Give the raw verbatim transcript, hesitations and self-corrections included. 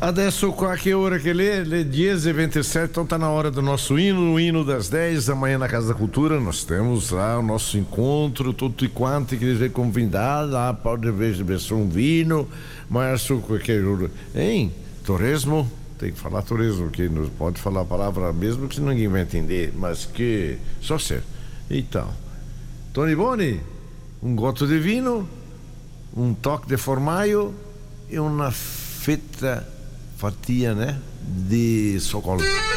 Adesso qualche ora che lê, le dez e vinte e sete, então tá na hora do nosso hino, o hino das dez da manhã na Casa da Cultura. Nós temos lá o nosso encontro, tudo e quanto que eles convidar lá, pode beber um vinho, mas qualquer hein? Turismo, tem que falar turismo, que não pode falar a palavra mesmo que ninguém vai entender, mas que só ser. Então, Tony Boni, um goto de vinho, um toque de formaggio e uma feta fatia, né, de chocolate.